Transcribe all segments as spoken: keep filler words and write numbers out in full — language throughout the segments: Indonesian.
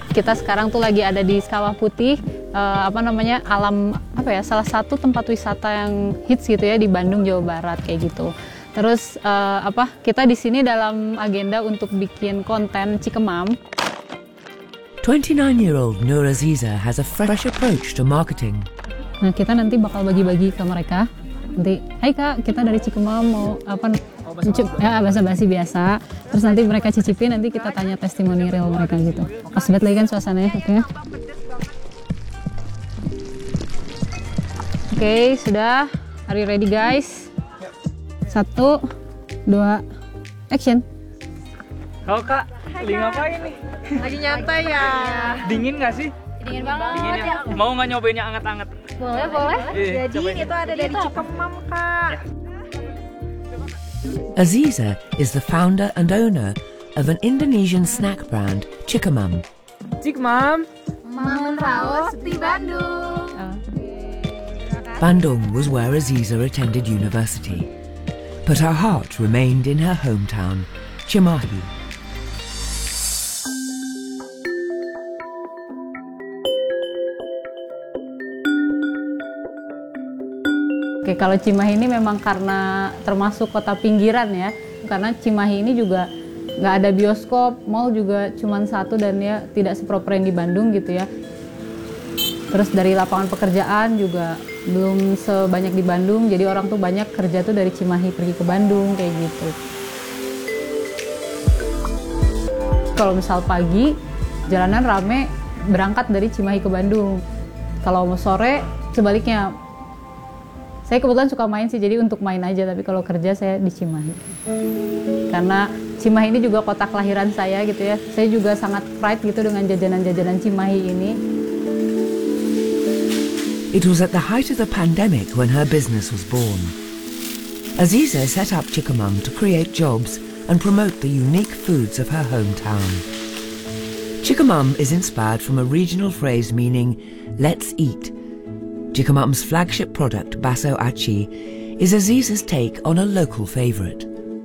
Kita sekarang tuh lagi ada di Kawah Putih, uh, apa namanya alam apa ya salah satu tempat wisata yang hits gitu ya di Bandung, Jawa Barat kayak gitu. Terus uh, apa kita di sini dalam agenda untuk bikin konten Cikemam. twenty-nine-year-old Nur Aziza has a fresh approach to marketing. Nah kita nanti bakal bagi-bagi ke mereka. Nanti, hai kak, kita dari Cikemam mau apa? Cicip, ya basa-basi biasa. Terus nanti mereka cicipin, nanti kita tanya testimoni real mereka gitu. Pas banget lagi kan suasananya, oke? Okay? Oke, okay, sudah. Are you ready guys? Satu, dua, action. Halo kak, lagi ngapain nih? Lagi nyantai ya. Dingin nggak sih? Dingin banget. Dingin ya. Mau nggak nyobain yang anget-anget? Boleh, boleh. Eh, Jadi cobain. itu ada dari Cikemam kak. Ya. Aziza is the founder and owner of an Indonesian snack brand, Cikemam. Cikemam. Mangun raos di Bandung. Bandung was where Aziza attended university, but her heart remained in her hometown, Cimahi. Oke, kalau Cimahi ini memang karena termasuk kota pinggiran ya, karena Cimahi ini juga nggak ada bioskop, mall juga cuma satu dan ya tidak seproper yang di Bandung gitu ya. Terus dari lapangan pekerjaan juga belum sebanyak di Bandung, jadi orang tuh banyak kerja tuh dari Cimahi pergi ke Bandung kayak gitu. Kalau misal pagi, jalanan rame berangkat dari Cimahi ke Bandung. Kalau mau sore, sebaliknya. Saya kebetulan suka main sih, jadi untuk main aja, tapi kalau kerja saya di Cimahi. Karena Cimahi ini juga kota kelahiran saya gitu ya. Saya juga sangat pride gitu dengan jajanan-jajanan Cimahi ini. It was at the height of the pandemic when her business was born. Aziza set up Cikemam to create jobs and promote the unique foods of her hometown. Cikemam is inspired from a regional phrase meaning, let's eat. Cikemam's flagship product, Baso Aci, is Aziza's take on a local favorite.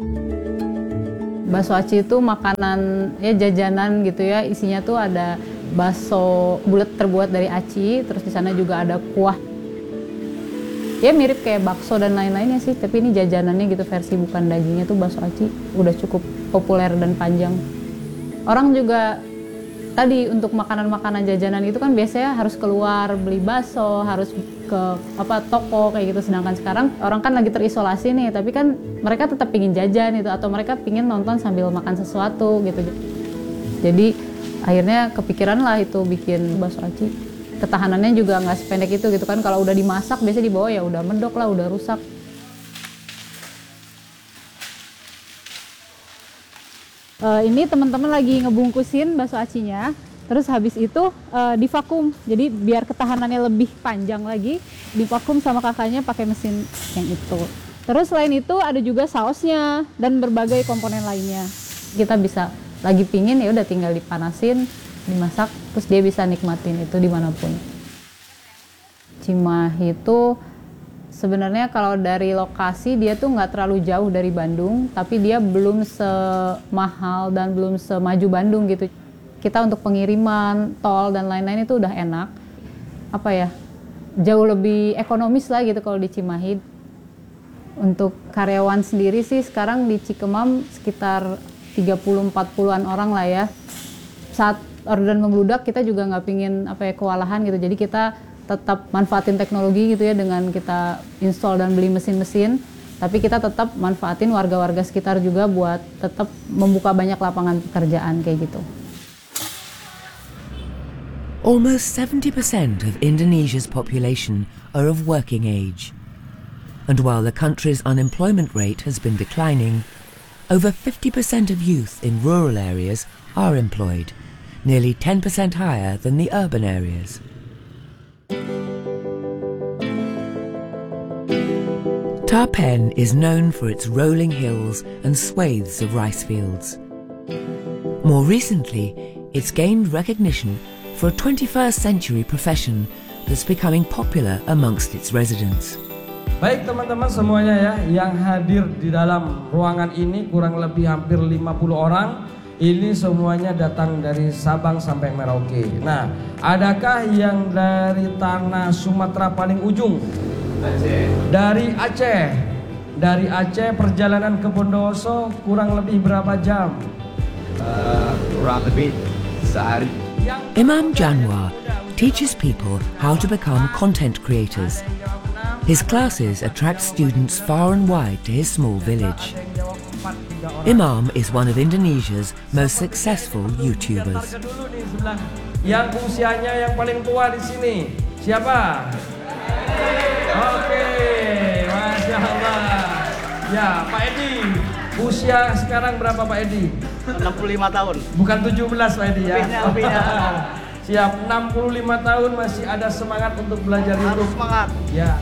Baso aci itu makanan ya jajanan gitu ya, isinya tuh ada baso bulat terbuat dari aci, terus di sana juga ada kuah. Ya mirip kayak bakso dan lain-lainnya sih, tapi ini jajanannya gitu versi bukan dagingnya tuh baso aci, udah cukup populer dan panjang. Orang juga tadi untuk makanan-makanan jajanan itu kan biasanya harus keluar beli bakso, harus ke apa toko kayak gitu. Sedangkan sekarang orang kan lagi terisolasi nih, tapi kan mereka tetap pingin jajan itu atau mereka pingin nonton sambil makan sesuatu gitu. Jadi akhirnya kepikiran lah itu bikin bakso aci. Ketahanannya juga nggak sependek itu gitu kan. Kalau udah dimasak biasanya dibawa ya udah medok lah, udah rusak. Uh, ini teman-teman lagi ngebungkusin bakso acinya, terus habis itu uh, divakum, jadi biar ketahanannya lebih panjang lagi, divakum sama kakaknya pakai mesin yang itu. Terus selain itu ada juga sausnya dan berbagai komponen lainnya. Kita bisa lagi pingin ya udah tinggal dipanasin, dimasak, terus dia bisa nikmatin itu dimanapun. Cimahi itu sebenarnya kalau dari lokasi dia tuh nggak terlalu jauh dari Bandung, tapi dia belum semahal dan belum semaju Bandung gitu. Kita untuk pengiriman, tol dan lain-lain itu udah enak. Apa ya, jauh lebih ekonomis lah gitu kalau di Cimahi. Untuk karyawan sendiri sih sekarang di Cikemam sekitar tiga puluh sampai empat puluhan orang lah ya. Saat orderan membludak kita juga nggak pingin apa ya kewalahan gitu, jadi kita tetap manfaatin teknologi gitu ya dengan kita install dan beli mesin-mesin, tapi kita tetap manfaatin warga-warga sekitar juga buat tetap membuka banyak lapangan pekerjaan kayak gitu. Almost seventy percent of Indonesia's population are of working age. And while the country's unemployment rate has been declining, over fifty percent of youth in rural areas are employed, nearly ten percent higher than the urban areas. Tarpen is known for its rolling hills and swathes of rice fields. More recently, it's gained recognition for a twenty-first century profession that's becoming popular amongst its residents. Baik teman-teman semuanya ya, yang hadir di dalam ruangan ini kurang lebih hampir lima puluh orang. Ini semuanya datang dari Sabang sampai Merauke. Nah, adakah yang dari tanah Sumatera paling ujung? Aceh. Dari Aceh. Dari Aceh perjalanan ke Bondowoso kurang lebih berapa jam? Uh, kurang lebih sehari. Imam Janwar teaches people how to become content creators. His classes attract students far and wide to his small village. Imam is one of Indonesia's most successful YouTubers. Yang usianya yang paling tua di sini siapa? Oke, Masya Allah. Ya, Pak Edi. Usia sekarang berapa Pak Edi? enam puluh lima tahun. Bukan tujuh belas Pak Edi ya. Lebihnya, lebihnya. Siap, enam puluh lima tahun masih ada semangat untuk belajar YouTube. Harus semangat. Ya.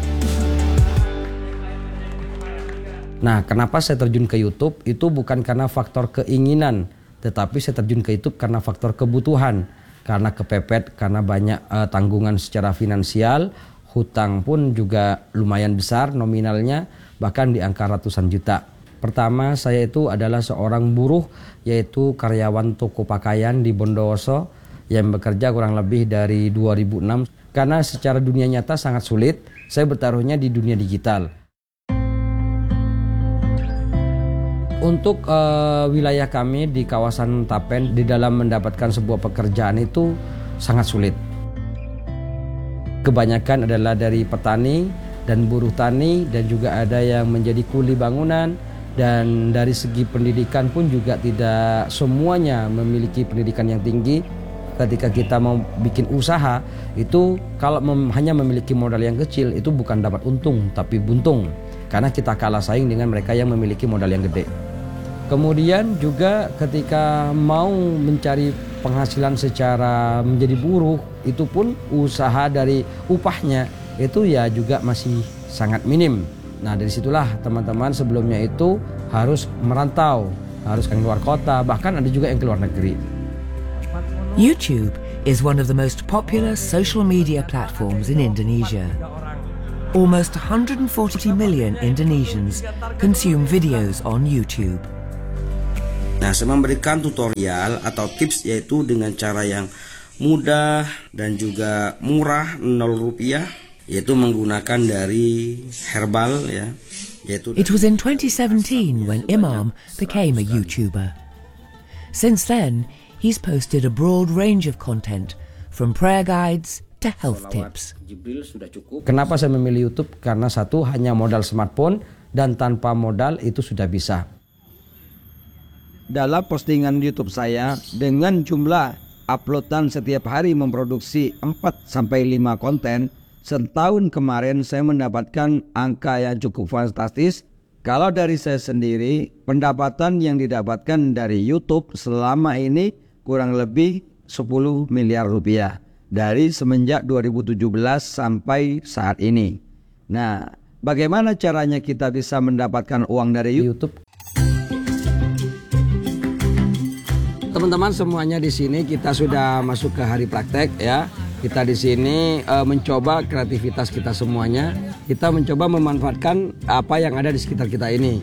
Nah, kenapa saya terjun ke YouTube? Itu bukan karena faktor keinginan, tetapi saya terjun ke YouTube karena faktor kebutuhan. Karena kepepet, karena banyak uh, tanggungan secara finansial, hutang pun juga lumayan besar nominalnya, bahkan di angka ratusan juta. Pertama, saya itu adalah seorang buruh, yaitu karyawan toko pakaian di Bondowoso yang bekerja kurang lebih dari dua ribu enam. Karena secara dunia nyata sangat sulit, saya bertaruhnya di dunia digital. Untuk uh, wilayah kami di kawasan Tapen, di dalam mendapatkan sebuah pekerjaan itu sangat sulit. Kebanyakan adalah dari petani dan buruh tani, dan juga ada yang menjadi kuli bangunan. Dan dari segi pendidikan pun juga tidak semuanya memiliki pendidikan yang tinggi. Ketika kita mau bikin usaha, itu kalau mem hanya memiliki modal yang kecil, itu bukan dapat untung, tapi buntung. Karena kita kalah saing dengan mereka yang memiliki modal yang gede. Kemudian juga ketika mau mencari penghasilan secara menjadi buruh, itu pun usaha dari upahnya itu ya juga masih sangat minim. Nah, dari situlah teman-teman sebelumnya itu harus merantau, harus ke luar kota, bahkan ada juga yang ke luar negeri. YouTube is one of the most popular social media platforms in Indonesia. Almost one hundred forty million Indonesians consume videos on YouTube. Nah, saya memberikan tutorial atau tips yaitu dengan cara yang mudah dan juga murah, nol rupiah, yaitu menggunakan dari herbal ya. Yaitu It was in twenty seventeen when Imam became a YouTuber. Since then, he's posted a broad range of content from prayer guides to health tips. Kenapa saya memilih YouTube? Karena satu, hanya modal smartphone, dan tanpa modal itu sudah bisa. Dalam postingan YouTube saya, dengan jumlah uploadan setiap hari memproduksi empat sampai lima konten, setahun kemarin saya mendapatkan angka yang cukup fantastis. Kalau dari saya sendiri, pendapatan yang didapatkan dari YouTube selama ini kurang lebih sepuluh miliar rupiah dari semenjak dua ribu tujuh belas sampai saat ini. Nah, bagaimana caranya kita bisa mendapatkan uang dari YouTube? Teman-teman semuanya di sini kita sudah masuk ke hari praktek ya. Kita di sini e, mencoba kreativitas kita semuanya. Kita mencoba memanfaatkan apa yang ada di sekitar kita ini.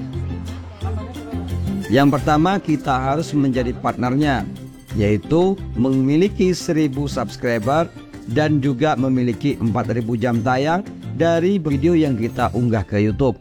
Yang pertama, kita harus menjadi partnernya, yaitu memiliki seribu subscriber dan juga memiliki empat ribu jam tayang dari video yang kita unggah ke YouTube.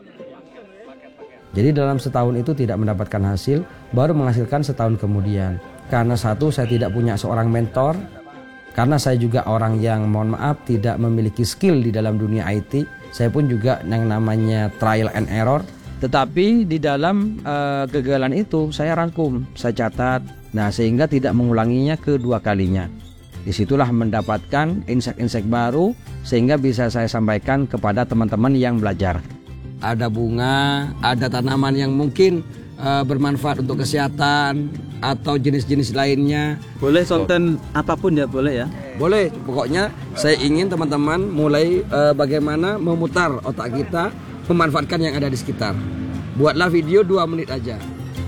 Jadi dalam setahun itu tidak mendapatkan hasil, baru menghasilkan setahun kemudian. Karena satu, saya tidak punya seorang mentor. Karena saya juga orang yang mohon maaf tidak memiliki skill di dalam dunia I T. Saya pun juga yang namanya trial and error. Tetapi di dalam uh, kegagalan itu saya rangkum, saya catat. Nah, sehingga tidak mengulanginya kedua kalinya. Disitulah mendapatkan insight-insight baru sehingga bisa saya sampaikan kepada teman-teman yang belajar. Ada bunga, ada tanaman yang mungkin uh, bermanfaat untuk kesehatan atau jenis-jenis lainnya. Boleh konten apapun ya, boleh ya? Boleh, pokoknya saya ingin teman-teman mulai uh, bagaimana memutar otak kita, memanfaatkan yang ada di sekitar. Buatlah video dua menit aja.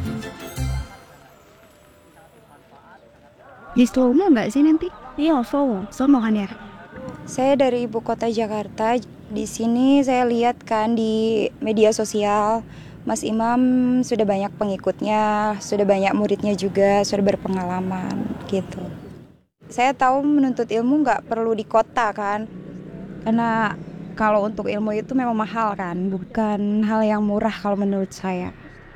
Di Solo nggak sih nanti? Iya, Solo. Solo kan ya? Saya dari ibu kota Jakarta. Di sini saya lihat kan di media sosial Mas Imam sudah banyak pengikutnya, sudah banyak muridnya juga, sudah berpengalaman gitu. Saya tahu menuntut ilmu nggak perlu di kota kan, karena kalau untuk ilmu itu memang mahal kan, bukan hal yang murah kalau menurut saya.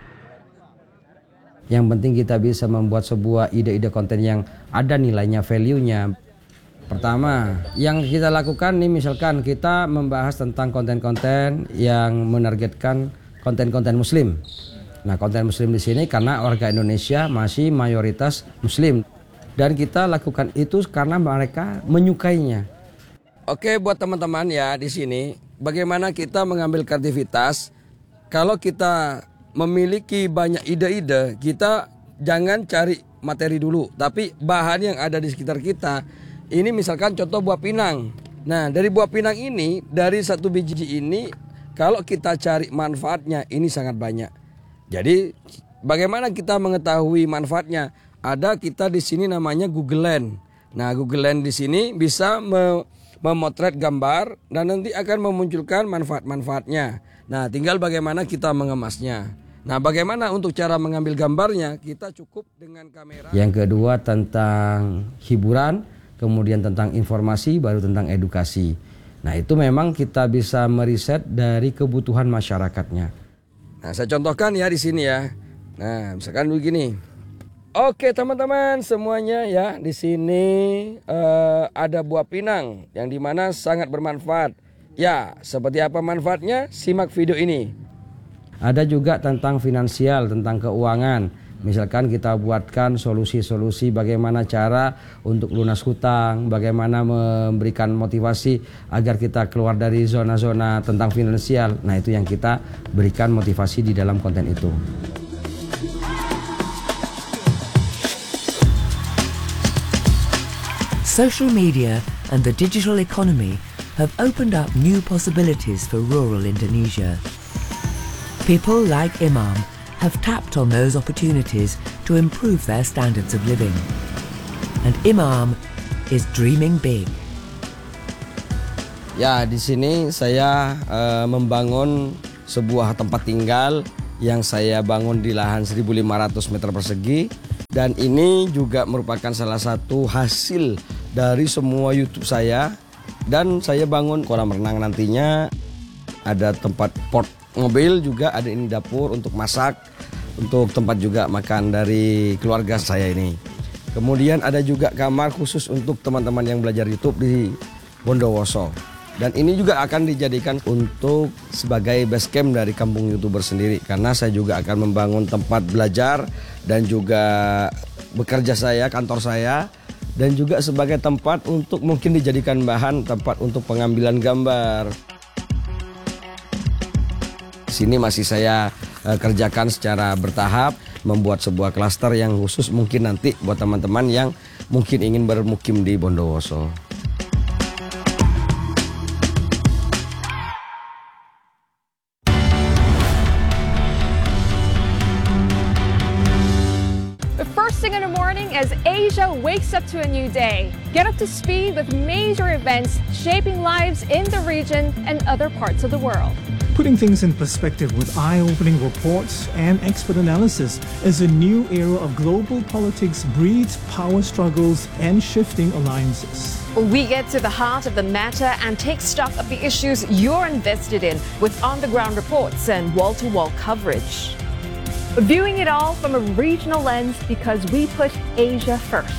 Yang penting kita bisa membuat sebuah ide-ide konten yang ada nilainya, value-nya. Pertama, yang kita lakukan nih misalkan kita membahas tentang konten-konten yang menargetkan konten-konten muslim. Nah, konten muslim di sini karena warga Indonesia masih mayoritas muslim. Dan kita lakukan itu karena mereka menyukainya. Oke, buat teman-teman ya di sini, bagaimana kita mengambil kreativitas. Kalau kita memiliki banyak ide-ide, kita jangan cari materi dulu, tapi bahan yang ada di sekitar kita. Ini misalkan contoh buah pinang. Nah, dari buah pinang ini, dari satu biji ini, kalau kita cari manfaatnya, ini sangat banyak. Jadi, bagaimana kita mengetahui manfaatnya? Ada kita di sini namanya Google Lens. Nah, Google Lens di sini bisa me memotret gambar dan nanti akan memunculkan manfaat-manfaatnya. Nah, tinggal bagaimana kita mengemasnya. Nah, bagaimana untuk cara mengambil gambarnya? Kita cukup dengan kamera. Yang kedua tentang hiburan, kemudian tentang informasi, baru tentang edukasi. Nah, itu memang kita bisa meriset dari kebutuhan masyarakatnya. Nah, saya contohkan ya di sini ya. Nah, misalkan begini. Oke, teman-teman semuanya ya, di sini uh, ada buah pinang yang dimana sangat bermanfaat. Ya, seperti apa manfaatnya? Simak video ini. Ada juga tentang finansial, tentang keuangan. Misalkan kita buatkan solusi-solusi bagaimana cara untuk lunas hutang, bagaimana memberikan motivasi agar kita keluar dari zona-zona tentang finansial. Nah, itu yang kita berikan motivasi di dalam konten itu. Social media and the digital economy have opened up new possibilities for rural Indonesia. People like Imam have tapped on those opportunities to improve their standards of living. And Imam is dreaming big. Ya, di sini saya uh, membangun sebuah tempat tinggal yang saya bangun di lahan seribu lima ratus meter persegi. Dan ini juga merupakan salah satu hasil dari semua YouTube saya. Dan saya bangun kolam renang nantinya, ada tempat port mobil juga, ada ini dapur untuk masak, untuk tempat juga makan dari keluarga saya ini. Kemudian ada juga kamar khusus untuk teman-teman yang belajar YouTube di Bondowoso. Dan ini juga akan dijadikan untuk sebagai base camp dari kampung YouTuber sendiri. Karena saya juga akan membangun tempat belajar dan juga bekerja saya, kantor saya. Dan juga sebagai tempat untuk mungkin dijadikan bahan tempat untuk pengambilan gambar. Sini masih saya uh, kerjakan secara bertahap, membuat sebuah klaster yang khusus mungkin nanti buat teman-teman yang mungkin ingin bermukim di Bondowoso. The first thing in the morning as Asia wakes up to a new day. Get up to speed with major events shaping lives in the region and other parts of the world. Putting things in perspective with eye-opening reports and expert analysis as a new era of global politics breeds power struggles and shifting alliances. We get to the heart of the matter and take stock of the issues you're invested in with on-the-ground reports and wall-to-wall coverage. Viewing it all from a regional lens because we put Asia first.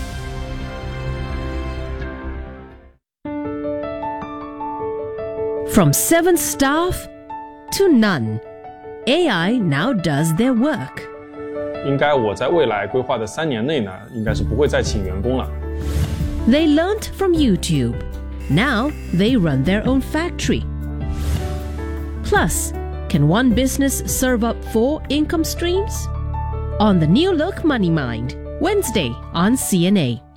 From seven staff to none, A I now does their work. 应该我在未来规划的三年内呢，应该是不会再请员工了。 They learnt from YouTube. Now they run their own factory. Plus, can one business serve up four income streams? On the new look Money Mind, Wednesday on C N A.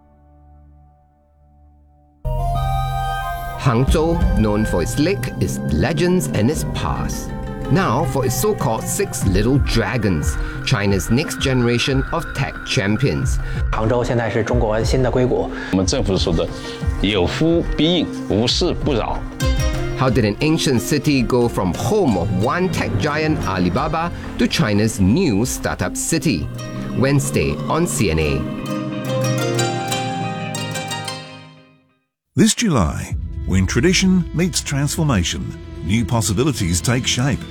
Hangzhou, known for its lake, its legends and its past. Now for its so-called Six Little Dragons, China's next generation of tech champions. 杭州现在是中国新的硅谷。 我们政府说的有夫必应，无事不扰。 How did an ancient city go from home of one tech giant Alibaba to China's new startup city? Wednesday on C N A. This July, when tradition meets transformation, new possibilities take shape.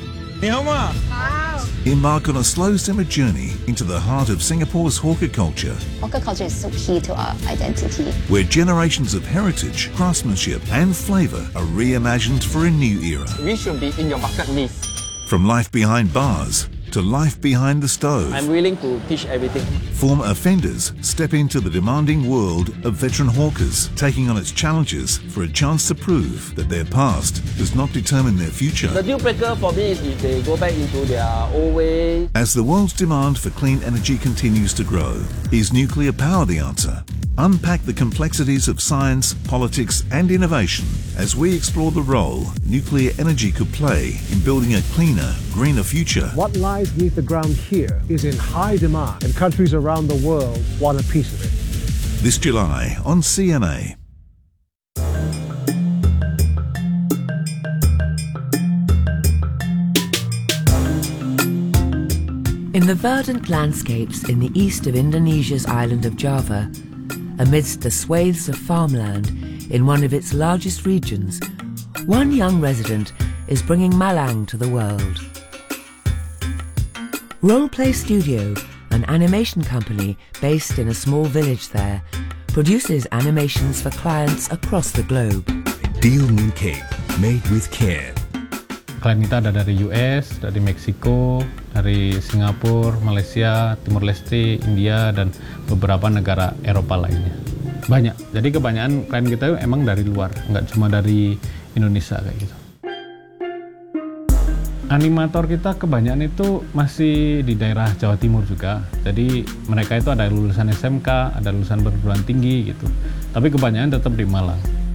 Embark on a slow simmer journey into the heart of Singapore's hawker culture, Hawker culture is so key to our identity. where generations of heritage, craftsmanship and flavour are reimagined for a new era. We should be in your bucket list. From life behind bars to life behind the stove, I'm willing to teach everything. former offenders step into the demanding world of veteran hawkers, taking on its challenges for a chance to prove that their past does not determine their future. The deal breaker for me is if they go back into their old way. As the world's demand for clean energy continues to grow, is nuclear power the answer? Unpack the complexities of science, politics and innovation as we explore the role nuclear energy could play in building a cleaner, greener future. What lies beneath the ground here is in high demand, and countries around the world want a piece of it. This July on C N A. In the verdant landscapes in the east of Indonesia's island of Java, amidst the swathes of farmland in one of its largest regions, one young resident is bringing Malang to the world. Roleplay Studio, an animation company based in a small village there, produces animations for clients across the globe. Deal Mooncake, made with care. Klien kita ada dari U S, dari Meksiko, dari Singapura, Malaysia, Timur Leste, India, dan beberapa negara Eropa lainnya. Banyak. Jadi kebanyakan klien kita emang dari luar, nggak cuma dari Indonesia kayak gitu. Animator kita kebanyakan itu masih di daerah Jawa Timur juga. Jadi mereka itu ada lulusan S M K, ada lulusan perguruan tinggi gitu. Tapi kebanyakan tetap di Malang.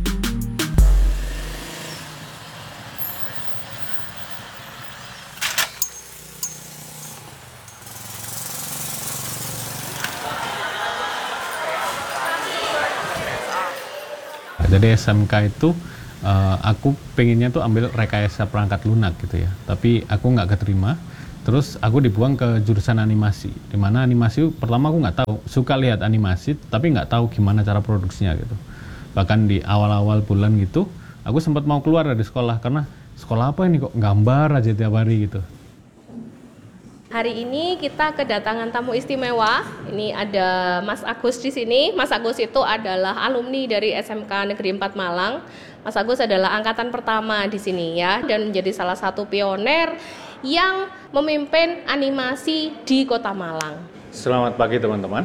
Jadi S M K itu uh, aku pengennya tuh ambil rekayasa perangkat lunak gitu ya, tapi aku nggak keterima. Terus aku dibuang ke jurusan animasi, dimana animasi pertama aku nggak tahu, suka lihat animasi tapi nggak tahu gimana cara produksinya gitu. Bahkan di awal-awal bulan gitu, aku sempat mau keluar dari sekolah karena sekolah apa ini kok gambar aja tiap hari gitu. Hari ini kita kedatangan tamu istimewa. Ini ada Mas Agus di sini. Mas Agus itu adalah alumni dari S M K Negeri empat Malang. Mas Agus adalah angkatan pertama di sini ya, dan menjadi salah satu pioner yang memimpin animasi di Kota Malang. Selamat pagi teman-teman.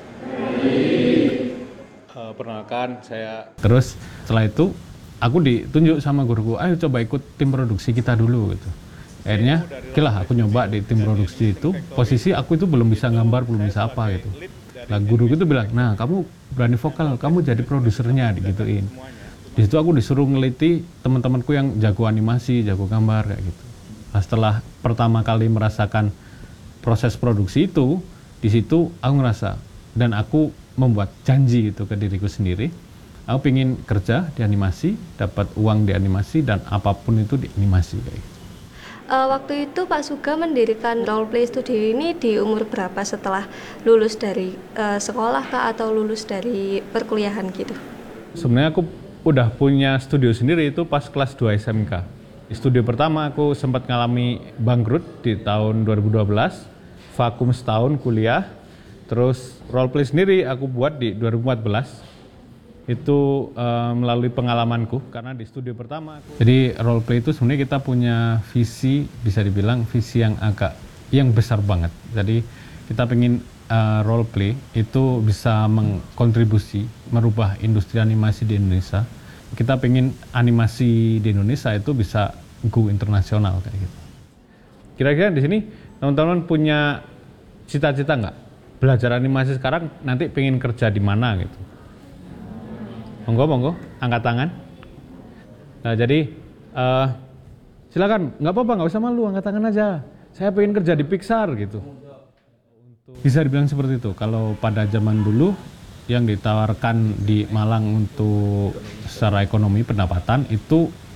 Uh, perkenalkan saya. Terus setelah itu aku ditunjuk sama guruku, ayo coba ikut tim produksi kita dulu gitu. Akhirnya, oke lah aku nyoba di tim produksi itu, posisi aku itu belum bisa gambar, belum bisa apa gitu. Nah guru itu bilang, nah kamu berani vokal, kamu jadi produsernya, digituin. Di situ aku disuruh ngeliti teman-temanku yang jago animasi, jago gambar kayak gitu. Nah setelah pertama kali merasakan proses produksi itu, di situ aku ngerasa, dan aku membuat janji gitu ke diriku sendiri, aku pengen kerja di animasi, dapat uang di animasi, dan apapun itu di animasi kayak gitu. Uh, waktu itu Pak Suga mendirikan Roleplay Studio ini di umur berapa setelah lulus dari uh, sekolah kah atau lulus dari perkuliahan gitu? Sebenarnya aku udah punya studio sendiri itu pas kelas dua S M K. Di studio pertama aku sempat ngalami bangkrut di tahun dua ribu dua belas, vakum setahun kuliah, terus Roleplay sendiri aku buat di dua ribu empat belas. Itu uh, melalui pengalamanku, karena di studio pertama aku... Jadi roleplay itu sebenarnya kita punya visi, bisa dibilang visi yang agak, yang besar banget. Jadi kita pengen uh, roleplay itu bisa mengkontribusi, merubah industri animasi di Indonesia. Kita pengen animasi di Indonesia itu bisa go internasional kayak gitu. Kira-kira di sini teman-teman punya cita-cita nggak? Belajar animasi sekarang, nanti pengen kerja di mana gitu? Monggo, monggo, angkat tangan. Nah, jadi uh, silakan, nggak apa-apa, nggak usah malu, angkat tangan aja. Saya pengen kerja di Pixar gitu. Bisa dibilang seperti itu. Kalau pada zaman dulu yang ditawarkan di Malang untuk secara ekonomi pendapatan itu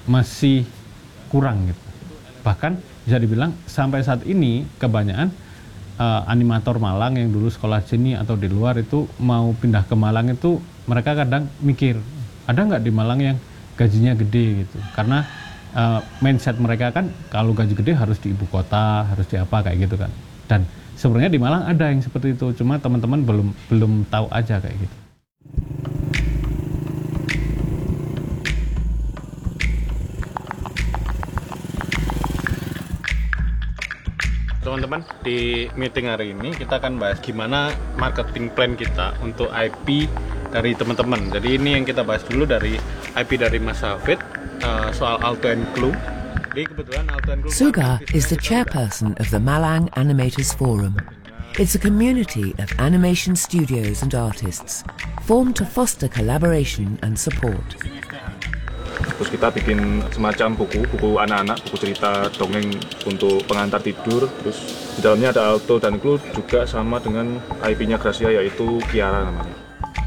masih kurang gitu. Bahkan bisa dibilang sampai saat ini kebanyakan uh, animator Malang yang dulu sekolah sini atau di luar itu mau pindah ke Malang itu mereka kadang mikir, ada nggak di Malang yang gajinya gede gitu. Karena uh, mindset mereka kan kalau gaji gede harus di ibu kota, harus di apa kayak gitu kan. Dan sebenarnya di Malang ada yang seperti itu, cuma teman-teman belum belum tahu aja kayak gitu. Teman-teman, di meeting hari ini kita akan bahas gimana marketing plan kita untuk I P dari teman-teman. Jadi ini yang kita bahas dulu dari I P dari Mas Hafid uh, soal Alto and Clue. Jadi kebetulan Alto and Clue Suga is the chairperson of the Malang Animators Forum. It's a community of animation studios and artists formed to foster collaboration and support. Terus kita bikin semacam buku, buku anak-anak, buku cerita dongeng untuk pengantar tidur. Terus di dalamnya ada Alto dan Clue juga sama dengan I P-nya Gracia yaitu Kiara namanya.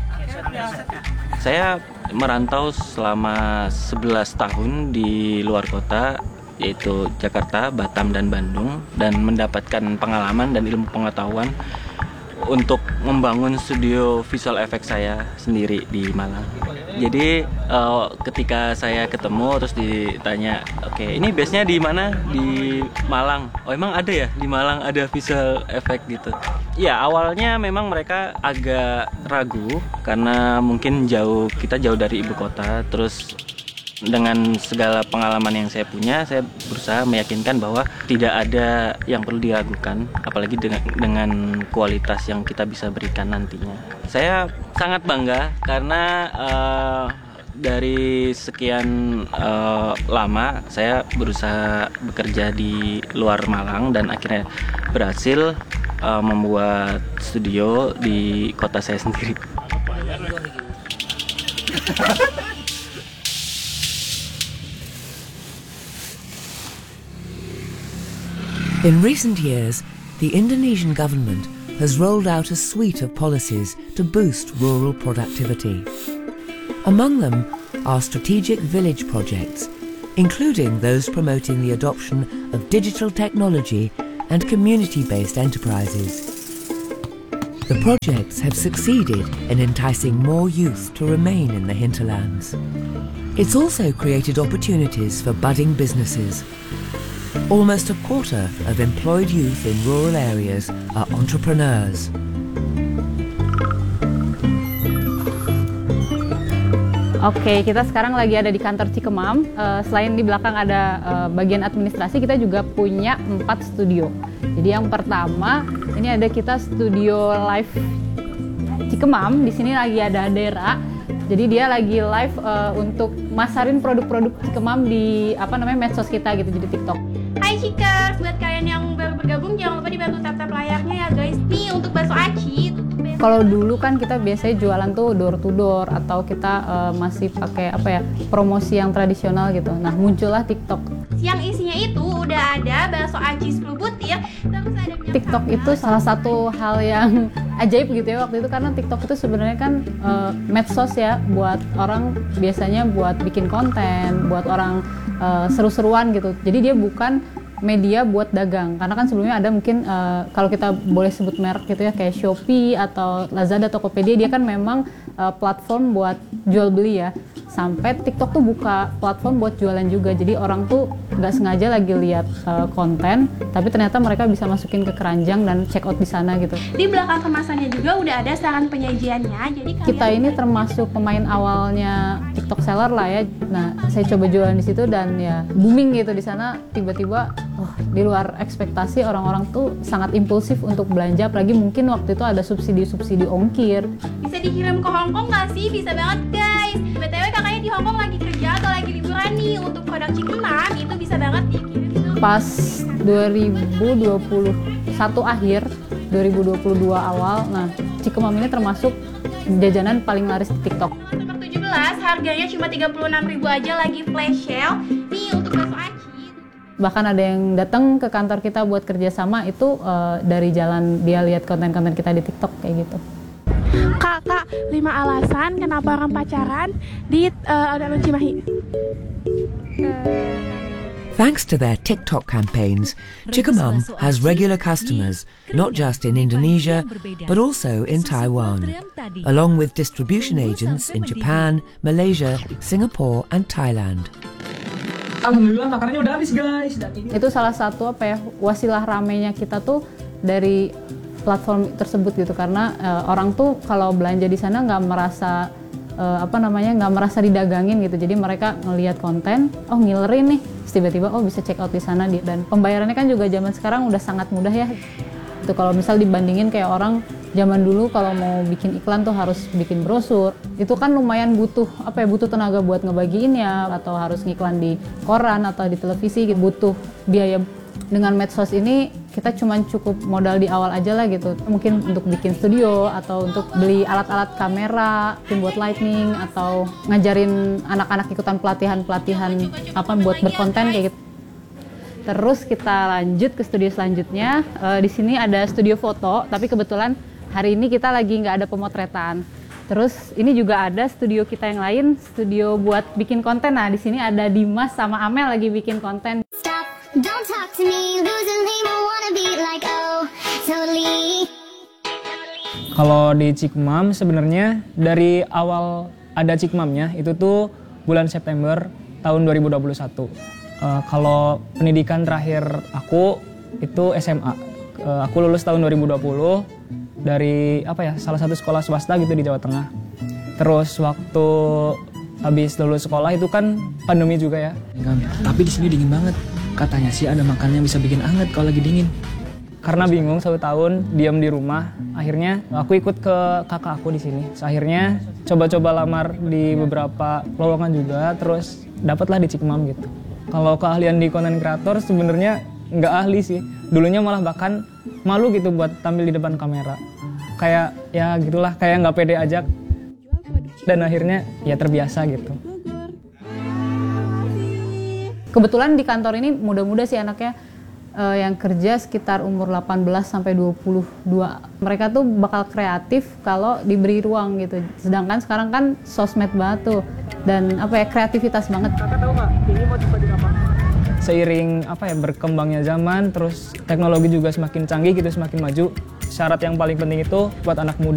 Saya merantau selama sebelas tahun di luar kota, yaitu Jakarta, Batam, dan Bandung, dan mendapatkan pengalaman dan ilmu pengetahuan untuk membangun studio visual effects saya sendiri di Malang. Jadi uh, ketika saya ketemu terus ditanya, oke okay, ini base-nya di mana? Di Malang. Oh emang ada ya di Malang ada visual effect gitu. Ya awalnya memang mereka agak ragu karena mungkin jauh, kita jauh dari ibu kota. Terus dengan segala pengalaman yang saya punya, saya berusaha meyakinkan bahwa tidak ada yang perlu diragukan, apalagi dengan, dengan kualitas yang kita bisa berikan nantinya. Saya sangat bangga karena uh, dari sekian uh, lama saya berusaha bekerja di luar Malang dan akhirnya berhasil uh, membuat studio di kota saya sendiri. In recent years, the Indonesian government has rolled out a suite of policies to boost rural productivity. Among them are strategic village projects, including those promoting the adoption of digital technology and community-based enterprises. The projects have succeeded in enticing more youth to remain in the hinterlands. It's also created opportunities for budding businesses. Almost a quarter of employed youth in rural areas are entrepreneurs. Oke, kita sekarang lagi ada di kantor Cikemam. Uh, selain di belakang ada uh, bagian administrasi, kita juga punya empat studio. Jadi yang pertama, ini ada kita studio live Cikemam. Di sini lagi ada Dera. Jadi dia lagi live uh, untuk masarin produk-produk Cikemam di apa namanya medsos kita gitu, jadi TikTok. Hai Cikers, buat kalian yang baru bergabung jangan lupa dibantu tap-tap layarnya ya guys. Nih untuk bakso aci. Kalau dulu kan kita biasanya jualan tuh door to door atau kita uh, masih pakai apa ya promosi yang tradisional gitu. Nah muncullah TikTok. Yang isinya itu udah ada bakso aci sepuluh butir. Terus ada TikTok itu salah satu hal yang ajaib gitu ya waktu itu karena TikTok itu sebenarnya kan uh, medsos ya buat orang biasanya buat bikin konten, buat orang uh, seru-seruan gitu. Jadi dia bukan media buat dagang karena kan sebelumnya ada mungkin uh, kalau kita boleh sebut merek gitu ya kayak Shopee atau Lazada, Tokopedia, dia kan memang uh, platform buat jual beli ya. Sampai TikTok tuh buka platform buat jualan juga, jadi orang tuh nggak sengaja lagi lihat uh, konten tapi ternyata mereka bisa masukin ke keranjang dan check out di sana gitu. Di belakang kemasannya juga udah ada saran penyajiannya, jadi kita ini termasuk pemain awalnya TikTok seller lah ya. Nah saya coba jualan di situ dan ya booming gitu di sana, tiba-tiba oh, di luar ekspektasi orang-orang tuh sangat impulsif untuk belanja, apalagi mungkin waktu itu ada subsidi-subsidi ongkir. Bisa dikirim ke Hongkong nggak sih? Bisa banget guys. B T W kakaknya di Hongkong lagi kerja atau lagi liburan nih, untuk produk Cikemam itu bisa banget dikirim. Pas dua ribu dua puluh satu akhir, dua ribu dua puluh dua awal, nah Cikemam ini termasuk jajanan paling laris di TikTok. Nomor tujuh belas harganya cuma tiga puluh enam ribu aja, lagi flash sale nih untuk bakso aci. Bahkan ada yang datang ke kantor kita buat kerjasama itu uh, dari jalan dia lihat konten-konten kita di TikTok kayak gitu. Kak, kak, lima alasan kenapa orang pacaran di uh, Alun-Alun Cimahi. Thanks to their TikTok campaigns, Chikamam has regular customers, not just in Indonesia, but also in Taiwan, along with distribution agents in Japan, Malaysia, Singapore, and Thailand. Alhamdulillah makanannya udah habis guys. Itu salah satu apa ya wasilah ramenya kita tuh dari platform tersebut gitu, karena uh, orang tuh kalau belanja di sana nggak merasa uh, apa namanya nggak merasa didagangin gitu. Jadi mereka ngelihat konten, oh ngilerin nih, terus tiba-tiba oh bisa check out di sana, dan pembayarannya kan juga zaman sekarang udah sangat mudah ya. Itu kalau misal dibandingin kayak orang zaman dulu kalau mau bikin iklan tuh harus bikin brosur, itu kan lumayan butuh apa ya butuh tenaga buat ngebagiinnya, atau harus ngiklan di koran atau di televisi gitu, butuh biaya. Dengan medsos ini kita cuma cukup modal di awal aja lah gitu, mungkin untuk bikin studio atau untuk beli alat-alat kamera, mungkin buat lighting, atau ngajarin anak-anak ikutan pelatihan-pelatihan apa buat berkonten kayak gitu. Terus kita lanjut ke studio selanjutnya. E, di sini ada studio foto, tapi kebetulan hari ini kita lagi nggak ada pemotretan. Terus ini juga ada studio kita yang lain, studio buat bikin konten. Nah di sini ada Dimas sama Amel lagi bikin konten. Don't talk to me, losing me, wanna be like oh, totally. Kalau di Cikmam sebenarnya dari awal ada Cikmamnya itu tuh bulan September tahun dua ribu dua puluh satu. Uh, kalau pendidikan terakhir aku itu S M A. Uh, aku lulus tahun dua ribu dua puluh dari apa ya salah satu sekolah swasta gitu di Jawa Tengah. Terus waktu habis lulus sekolah itu kan pandemi juga ya. Tapi di sini dingin banget. Katanya sih ada makanan yang bisa bikin anget kalau lagi dingin. Karena bingung satu tahun diam di rumah, akhirnya aku ikut ke kakak aku di sini. Akhirnya coba-coba lamar di beberapa lowongan juga, terus dapatlah di Cikmam gitu. Kalau keahlian di content creator sebenarnya nggak ahli sih. Dulunya malah bahkan malu gitu buat tampil di depan kamera. Kayak ya gitulah, kayak nggak pede aja. Dan akhirnya ya terbiasa gitu. Kebetulan di kantor ini muda-muda sih anaknya, uh, yang kerja sekitar umur delapan belas sampai dua puluh dua. Mereka tuh bakal kreatif kalau diberi ruang gitu. Sedangkan sekarang kan sosmed banget tuh, dan apa ya kreativitas banget. Kakak tahu nggak ini mau dibagi apa? Seiring apa ya berkembangnya zaman, terus teknologi juga semakin canggih gitu, semakin maju. Syarat yang paling penting itu buat anak muda